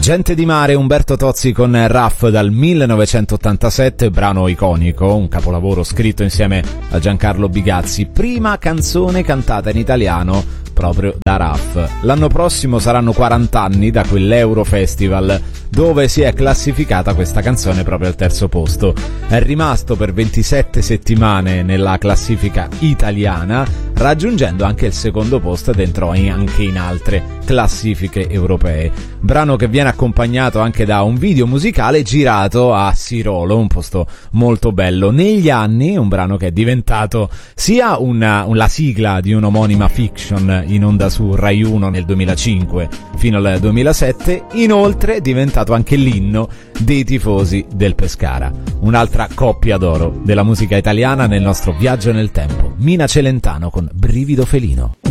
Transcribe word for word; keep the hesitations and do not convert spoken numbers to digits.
Gente di mare, Umberto Tozzi con Raff dal millenovecentottantasette, brano iconico, un capolavoro scritto insieme a Giancarlo Bigazzi, prima canzone cantata in italiano proprio da Raff. L'anno prossimo saranno quaranta anni da quell'Eurofestival dove si è classificata questa canzone proprio al terzo posto. È rimasto per ventisette settimane nella classifica italiana, raggiungendo anche il secondo posto ed entrò anche in altre classifiche europee. Brano che viene accompagnato anche da un video musicale girato a Sirolo, un posto molto bello. Negli anni un brano che è diventato sia una, la sigla di un'omonima fiction in onda su Rai uno nel duemilacinque fino al duemilasette, inoltre è diventato anche l'inno dei tifosi del Pescara. Un'altra coppia d'oro della musica italiana nel nostro viaggio nel tempo, Mina Celentano con Brivido Felino.